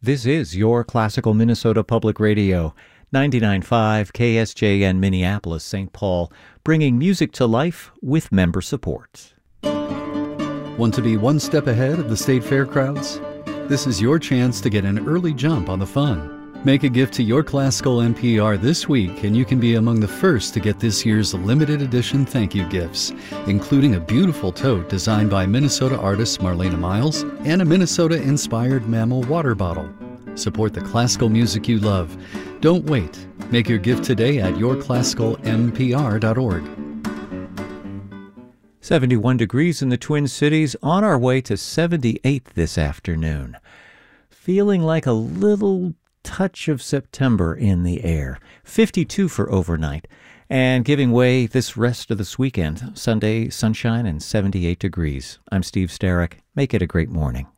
This is your Classical Minnesota Public Radio, 99.5 KSJN Minneapolis, St. Paul, bringing music to life with member support. Want to be one step ahead of the state fair crowds? This is your chance to get an early jump on the fun. Make a gift to your classical NPR this week and you can be among the first to get this year's limited edition thank you gifts, including a beautiful tote designed by Minnesota artist Marlena Miles and a Minnesota-inspired mammal water bottle. Support the classical music you love. Don't wait. Make your gift today at yourclassicalnpr.org. 71 degrees in the Twin Cities, on our way to 78 this afternoon. Feeling like a little touch of September in the air. 52 for overnight. And giving way this rest of this weekend. Sunday, sunshine and 78 degrees. I'm Steve Starrick. Make it a great morning.